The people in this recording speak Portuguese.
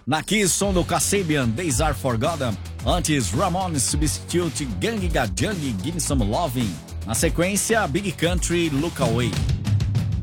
Na Kiss, som do Kasabian, Days Are Forgotten. Antes, Ramones Substitute, Gang Gajang, Give Me Some Loving. Na sequência, Big Country, Look Away.